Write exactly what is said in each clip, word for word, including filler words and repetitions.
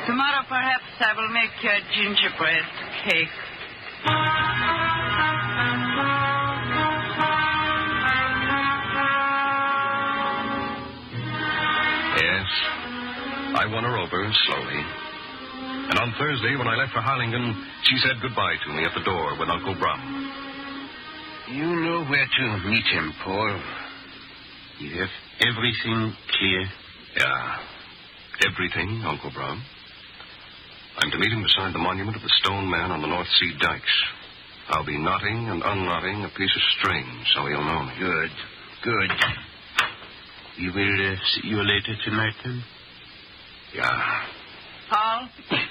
Tomorrow, perhaps, I will make you a gingerbread cake. Yes, I won her over slowly. And on Thursday, when I left for Harlingen, she said goodbye to me at the door with Uncle Brum. You know where to meet him, Paul. You have everything clear? Yeah, everything, Uncle Brum. I'm to meet him beside the monument of the Stone Man on the North Sea dikes. I'll be knotting and unknotting a piece of string so he'll know me. Good, good. You will uh, see you later tonight, then? Yeah. Paul?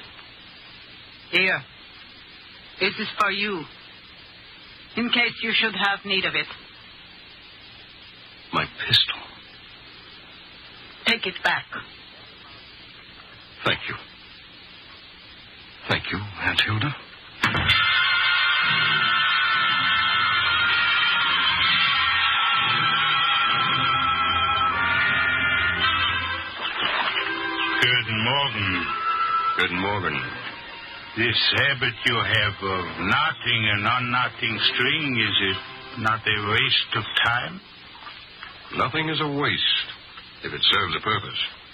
Here. This is for you. In case you should have need of it. My pistol. Take it back. Thank you. Thank you, Aunt Hilda. Good morning. Good morning. This habit you have of knotting and unknotting string, is it not a waste of time? Nothing is a waste if it serves a purpose.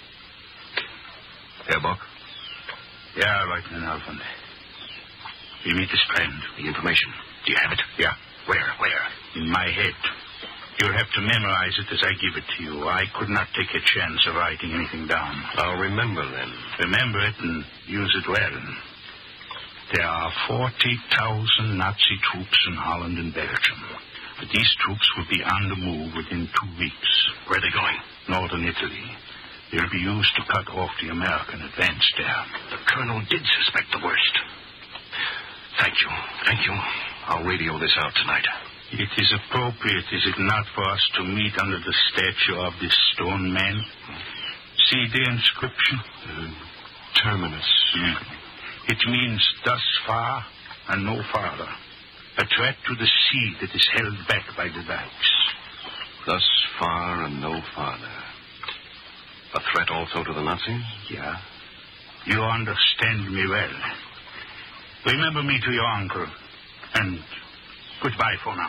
Herr Bock? Yeah, Lieutenant Alfond. You meet this friend. The information. Do you have it? Yeah. Where? Where? In my head. You'll have to memorize it as I give it to you. I could not take a chance of writing anything down. I'll remember then. Remember it and use it well. There are forty thousand Nazi troops in Holland and Belgium. But these troops will be on the move within two weeks. Where are they going? Northern Italy. They'll be used to cut off the American advance there. The colonel did suspect the worst. Thank you. Thank you. I'll radio this out tonight. It is appropriate, is it not, for us to meet under the statue of this stone man? See the inscription? Uh, terminus. Mm. It means thus far and no farther. A threat to the sea that is held back by the dikes. Thus far and no farther. A threat also to the Nazis? Yeah. You understand me well. Remember me to your uncle. And goodbye for now.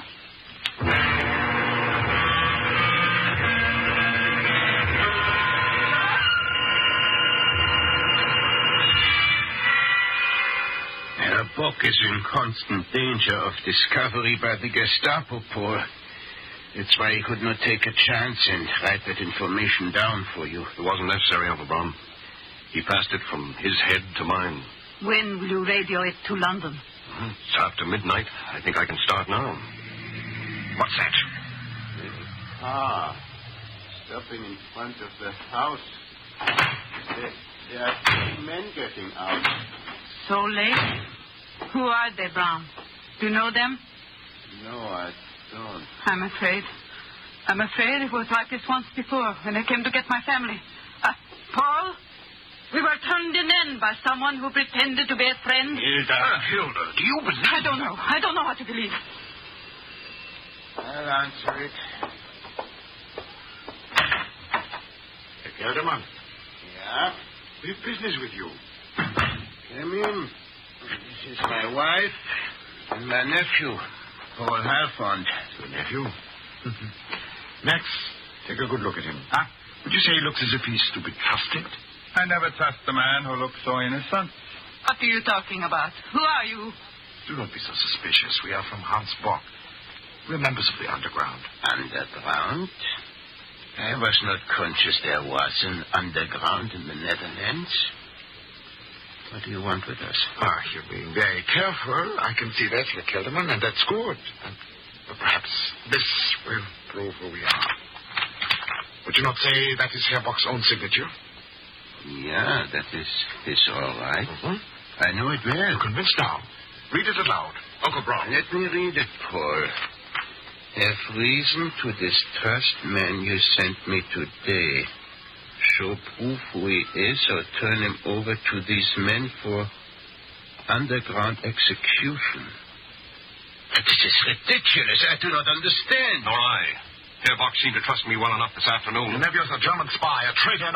Herr Bock is in constant danger of discovery by the Gestapo, Paul. That's why he could not take a chance and write that information down for you. It wasn't necessary, Uncle Brown. He passed it from his head to mine. When will you radio it to London? It's after midnight. I think I can start now. What's that? Ah, stopping in front of the house. There, there are three men getting out. So late? Who are they, Brown? Do you know them? No, I don't. I'm afraid. I'm afraid it was like this once before when I came to get my family. Uh, Paul? We were turned in by someone who pretended to be a friend. Hilda. Uh, Hilda, do you believe... I don't know. I don't know what to believe. I'll answer it. Herr Kelderman, Yeah? we've business with you. Come in. This is my wife and my nephew, Paul Halfond. Your nephew? Max, take a good look at him. Huh? Would you say he looks as if he's to be trusted? I never trust a man who looks so innocent. What are you talking about? Who are you? Do not be so suspicious. We are from Hans Bock. We're members of the underground. Underground? I was not conscious there was an underground in the Netherlands. What do you want with us? Ah, you're being very careful. I can see that, Herr Kelderman, and that's good. And uh, perhaps this will prove who we are. Would you not say that is Herr Bock's own signature? Yeah, that is, is all right. Mm-hmm. I know it well. You're convinced now. Read it aloud. Uncle Brown. Let me read it, Paul. Have reason to distrust man you sent me today. Show proof who he is or turn him over to these men for underground execution. But this is ridiculous. I do not understand. Nor I. Herr Bock seemed to trust me well enough this afternoon. Your nephew's a German spy, a traitor.